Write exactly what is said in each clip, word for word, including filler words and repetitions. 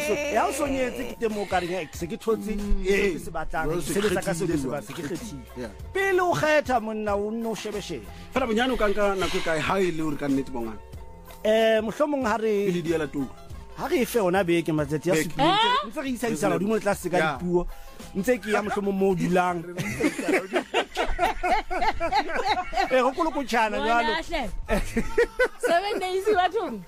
so ya o sonyetse ke temo ka reng ex ke thotse e se batlang se le ka se le se ba se ke kgethile pele o kgetha monna o nno shebeshe fela bonyane o ka nka nako kae ha ile o re ka nnete bongana eh mohlomong ha re le diela tulo ha re fe ona beke matsatsi ya sepitse ntse re isa isa di mo tla se ka dipuo ntse ke ya mohlomong mo dulang eh go kolo go tshana jalo seven days bathong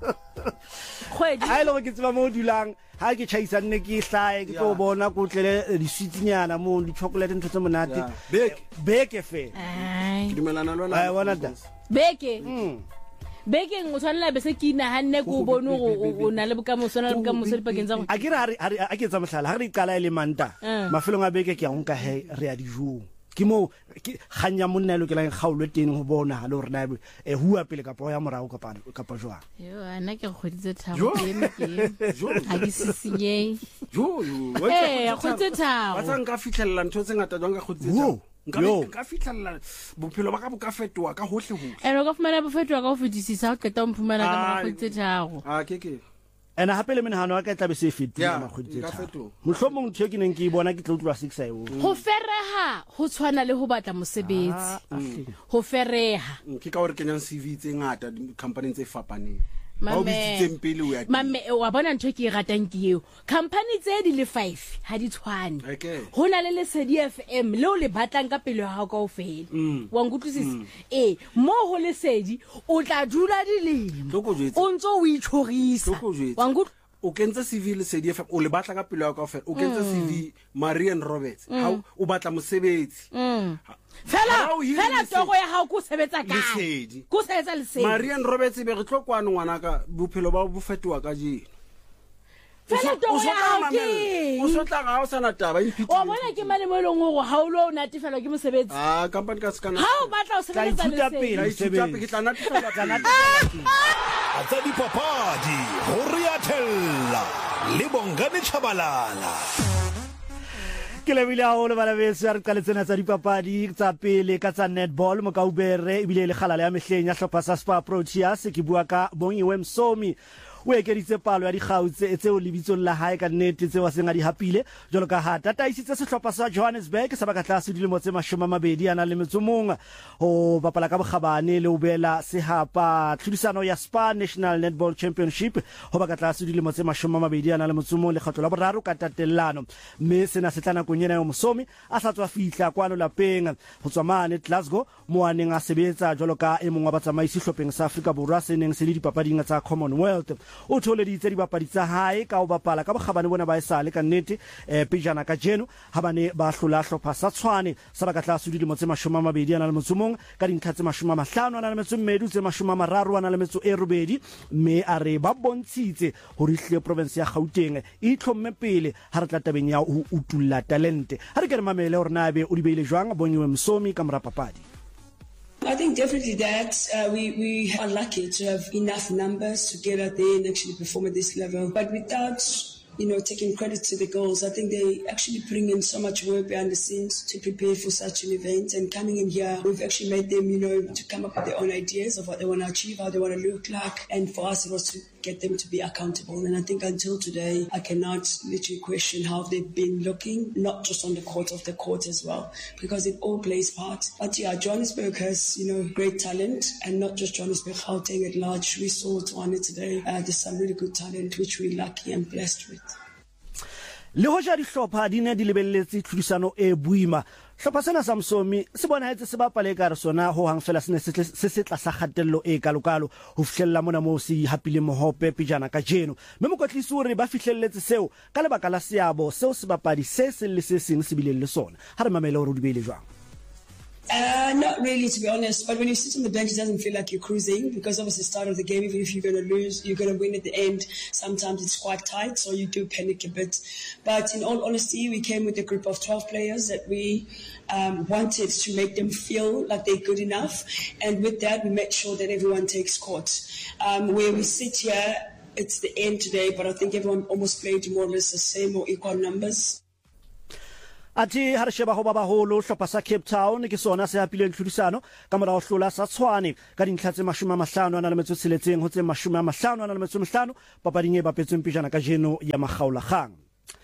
khwedi ha ile go ke tseba mo dulang ha ke chaisa nne ke hlae ke tlo bona go tlele di sweetnyana mo di chocolate ntse monate beke beke fe ke dumelana lona ai wana da beke beke ngo tshwanela be se ke inahanne go bone go o na le bokamoso na le bokamoso di pakeng tsa go a ke re a ke tsa mohlala ha re ikala ile manta mafelong a beke ke ya nka he re ya dijong ke mo ke ganya monna lo ke la gaulwe teng go bona ha le re na e hua pele ka po ya morago ka pa ka pa jwa yo ana ke kgoditse thabo ke me ke jo ha di sisinye jo yo wa tsa kgoditse thabo wa tsa nka fitlhella ntho tse ngata jwang ka kgoditse thabo nka ka fitlhella bophelo ba ka bo ka fetoa ka hohle hohle eno ka fumana bo fetoa ka ho fetisisa ha qeta o mphumana ka mo kgoditse thabo a ke ke ena hape le menahano ka tla be se fetile ma kgoditse thabo mohlomong ntho ke neng ke bona ke tlo tlwa six a yo ho fereha ho tshwana le ho batla mosebetsi ho fereha ke ka hore kenyang C V tse ngata company tse fapaneng ba o bitsitseng pele o ya mame wa bona ntho ke ratang ke eo company tse di le five ha di tshwane hona le le Lesedi F M le o le batlang ka pele ha ka ofela wa ngutlisisa eh mo ho Lesedi o tla dula dilemo o ntso o itshorisa wa ngut o kentse C V Lesedi F M o le batla ka pele ha ka ofela o kentse C V Marian Roberts ha o batla mosebetsi fela fela togo ya hao go sebetsa ka Lesedi go sebetsa Lesedi Marian Roberts be re tlo kwana ngwana ka bophelo ba bo fetoa ka jeno fela togo ya hao ke o sotla ga o sana taba o bona ke mane mo leng go ha o lo natefela ke mosebetsi ah company ka skana ha o batla o sebetsa Lesedi ka ithuta ke tla natefela ka atsa dipapadi ho riathella le Bongani Chabalala ke le bila o le bana beso re ka letsena tsa dipapadi tsa pele ka tsa netball mo ka ubere e bile le kgalala ya mehleng ya hlopha sa Spar Proteas ke bua ka Bongiwe Msomi o ekeditse palo ya digautse e tseo lebitsong la hae ka nnete tseo a senga di hapile jalo ka ha tataisitse sehlopha sa Johannesburg sa baka tlase dilemo tse mashomamabedi ana le metsomong ho bapala ka bogabane le ubela sehapa tlhodisano ya Spar National Netball Championship ho baka tlase dilemo tse mashomamabedi ana le metsomong le kgatlo la boraro ka tatellano mme sena se tlana konyena yo Msomi a sa tswa fihla kwano lapeng ho tswa mane Glasgow mo aneng a sebetsa jalo ka e mongwa batsamaisi hlopeng sa Afrika Borwa se neng se le dipapading tsa Commonwealth o tholeditse dibapadi tsa hae ka o bapala ka bogabane bona ba esale ka nnete eh pejana ka jeno ha bane ba hlola hlopha sa Tshwane sa baka tla sudi dilemo tse mashomamabedi ana le motsomong ka dintlha tse mashomamahlano ana le metsommedi tse mashomamararo ana le metso e robedi mme a re ba bontshitse hore ihle province ya Gauteng e itlhomme pele ha re tla tabeng ya o utulla talente ha re ke re mamele hore na be o di beile jwang Bongiwe Msomi ka mora papadi. I think definitely that uh, we, we are lucky to have enough numbers to get out there and actually perform at this level. But without, you know, taking credit to the girls, I think they actually bring in so much work behind the scenes to prepare for such an event. And coming in here, we've actually made them, you know, to come up with their own ideas of what they want to achieve, how they want to look like. And for us, it was to get them to be accountable. And I think until today, I cannot literally question how they've been looking, not just on the court, of the court as well, because it all plays part. But yeah, Johannesburg has, you know, great talent, and not just Johannesburg, Gauteng at large. We saw Tshwane today. Uh, there's some really good talent, which we're lucky and blessed with. Le hoja di hlopha di ne di lebelletse tlhodisano e buima hlopha sena sa Msomi se bona etse se bapale ka re sona ho hang fela sene se se tla sa khatello e kalokalo ho fihlella mona mo se hapile mohope pejana ka jeno mme mokotlisi o re ba fihlelletse seo ka lebaka la seabo seo se bapadi se se le se seng se bileng le sona ha re mamele hore o di beile jwang. Uh, not really, to be honest. But when you sit on the bench, it doesn't feel like you're cruising, because obviously the start of the game, even if you're going to lose, you're going to win at the end. Sometimes it's quite tight, so you do panic a bit. But in all honesty, we came with a group of twelve players that we um, wanted to make them feel like they're good enough. And with that, we made sure that everyone takes court. Um, where we sit here, it's the end today, but I think everyone almost played more or less the same or equal numbers. Ati ha re sheba ho ba baholo hlopha sa Cape Town ke sona se hapileng tlhodisano ka mora ho hlola sa Tshwane ka dintlha tse mashome a mahlano a na le metso tsheletseng ho tse mashome a mahlano a na le metso mahlano papading e bapetsweng pejana ka jeno ya Makgaolakgang.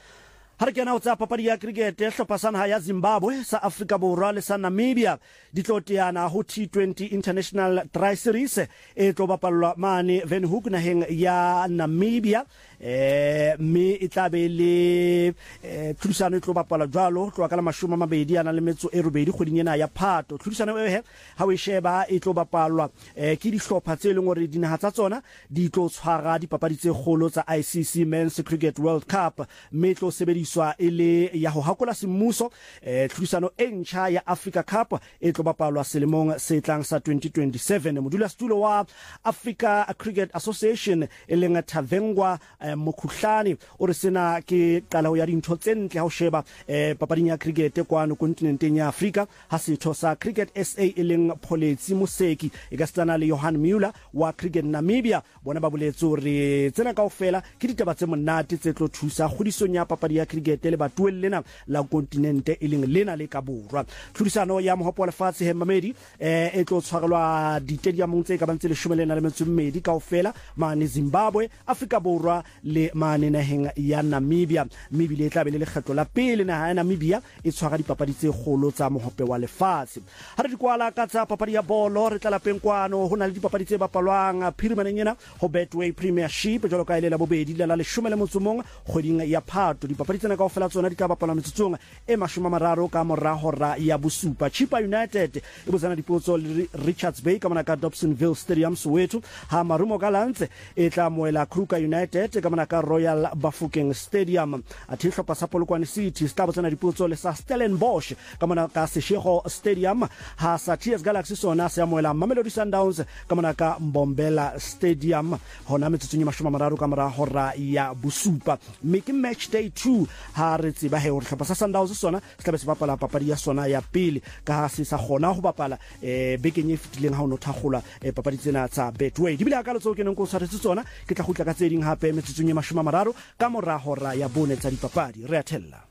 Ha re kena ho tsa papadi ya cricket hlopha sa naha ya Zimbabwe sa Afrika Borwa le sa Namibia di tlo teana ho T twenty International Tri-Series e tlo bapallwa mane Windhoek naheng ya Namibia eh me e tla be le tlhodisano e tlo bapala jwalo tlo ka la mashome a mabedi a na le metso e robedi kgweding ena ya Phato. Tlhodisano e he ha we sheba e tlo bapalwa eh ke dihlopha tse leng hore dinaha tsa tsona di tlo tshwara dipapadi tse kgolo tsa I C C Men's Cricket World Cup me tlo sebediswa ele ya ho hakola semmuso eh tlhodisano e ntjha ya Africa Cup e tlo bapalwa selemong se tlang sa twenty twenty-seven. Modulasetulo wa Africa Cricket Association e leng Tavengwa Mokhuhlane o re sena ke qala ho ya dintho tse ntle ha o sheba eh papading ya cricket kwano kontinenteng ya Afrika ha setho sa Cricket S A e leng Pholetsi Moseki e ka stana le Johan Mueller wa Cricket Namibia bona ba boletse hore tsena kaofela ke ditaba tse monate tse tlo thusa kgodisong ya papadi ya cricket le batuellena la kontinente e leng lena le ka borwa. Tlhodisano ya mohopo wa lefatshe he mamedi eh e tlo tshwarelwa di stadium tse ka bantse le shome lena le metso mmedi kaofela mane Zimbabwe, Afrika Borwa le mane naheng ya Namibia. Mebile e tla be le lekgetlo la pele naha ya Namibia e tshwara dipapadi tse kgolo tsa mohope wa lefatshe. Ha re di kwala ka tsa papadi ya bolo re tla lapeng kwano ho na le dipapadi tse bapalwang phirimaneng ena ho Betway Premiership jwalo ka ile la bobedi le la leshome le motsomong kgweding ya Phato. Dipapadi tsena kaofela tsona di tla bapalwa metsotsong e mashome a mararo ka mora hora ya bosupa. Chippa United e bozana dipotso le Richards Bay ka mona ka Dobsonville Stadium Soweto ha Marumo Gallants e tla moela Kruger United ka mona ka Royal Bafokeng Stadium. Athi hlopha sa Polokwane City sta bozana dipotso le sa Stellenbosch ka mona ka Seshego Stadium ha sa T S Galaxy sona se moela Mamelodi Sundowns ka mona ka Mbombela Stadium hona metsotsong e mashome a mararo ka mora hora ya bosupa. Making match day two ha re tseba he hore hlopha sa Sundowns sona se tla be se bapala papadi ya sona ya pele ka ha se sa gona ho bapala eh bekeng e fitileng ha o no thakgola eh, papadi tsena tsa Betway. Di bile ka le tso ke neng go tshwaretse tsona ke tla gutla ka tse ding hape metsotsong e mashome a mararo ka mora hora ya bone tsa dipapadi re a thella.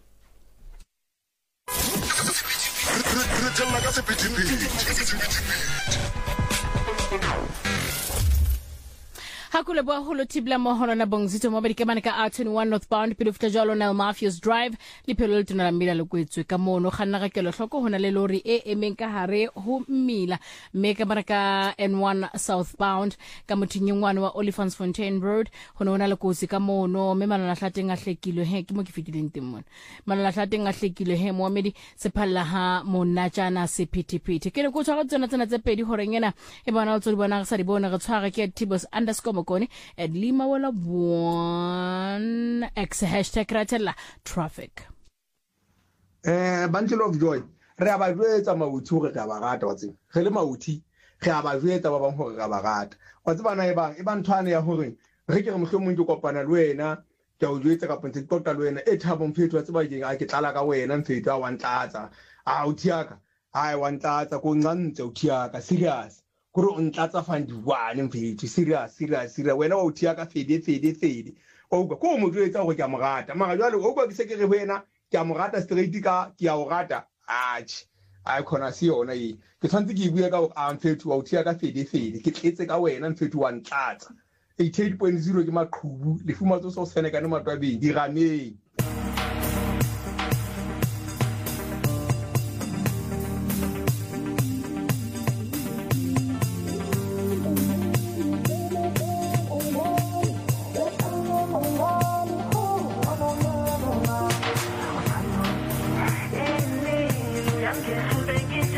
Hakule bwa holo tibla moholo na bongzito mo badike manaka R twenty-one northbound pilofta jalo na Matthews Drive le phelo le tona la mmila le kwetswe ka mono kganna ga kelo hloko hona le lori e emeng ka hare ho mmila me ka manaka N one southbound ka mothinyengwane wa Olifants Fontaine Road hona hona le kotsi ka mono me malala hlateng a hlekilwe he ke mo ke fitileng teng mona malala hlateng a hlekilwe he moamedi se phalla ha monna jana se phitiphiti ke le go tshwara tsona tsena tse pedi hore ngena e bona o tsodi bona ga sa di bona re tshwara ke Tibos underscore Mokone at Lima wala one X hashtag ratella traffic. Eh, bundle of joy. Re aba jwetsa mauthi hore re aba rata wa tseng. Re le mauthi re aba jwetsa ba bang hore re aba rata. Wa tseba na e bang e bang thwane ya hore re ke re mohlomong ke kopana le wena ke o jwetsa ka ntse tota le wena e thabo mfethu wa tseba jeng a ke tlala ka wena mfethu a wa ntlatsa. A o thiaka. Ai wa ntlatsa ko ntsantse o thiaka serious. Kuro untlatsa fandi one mfethu serious serious serious wena wa uthia ka fede fede fede o go ko mo jwetsa go ke a morata mara jwale o go ke se ke re wena ke a morata straight ka ke a o rata atch a khona si yona e ke tshwantse ke bua ka a mfethu wa uthia ka fede fede ke tletse ka wena mfethu wa ntlatsa eighty-eight point zero ke maqhubu le fumatso so sene ka ne matwabedi rameng